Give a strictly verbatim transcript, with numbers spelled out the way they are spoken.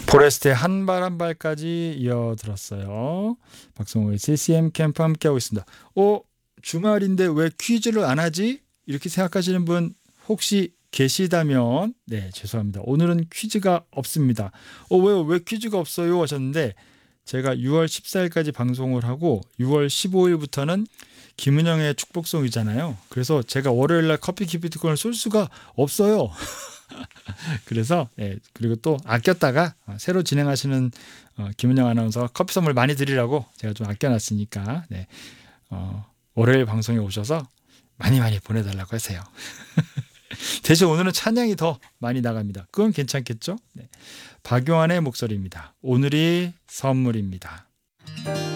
포레스트의 한 발 한 발까지 이어들었어요. 박성호의 씨씨엠 캠프 함께하고 있습니다. 어, 주말인데 왜 퀴즈를 안 하지? 이렇게 생각하시는 분 혹시 계시다면 네, 죄송합니다. 오늘은 퀴즈가 없습니다. 어, 왜요? 왜 퀴즈가 없어요? 하셨는데 제가 유월 십사일까지 방송을 하고 유월 십오일부터는 김은영의 축복송이잖아요. 그래서 제가 월요일날 커피 기프티콘을 쏠 수가 없어요. 그래서 예, 그리고 또 아꼈다가 새로 진행하시는 어, 김은영 아나운서 커피 선물 많이 드리라고 제가 좀 아껴놨으니까 네, 어, 월요일 방송에 오셔서 많이 많이 보내달라고 하세요. 대신 오늘은 찬양이 더 많이 나갑니다. 그건 괜찮겠죠? 네. 박용환의 목소리입니다. 오늘이 선물입니다.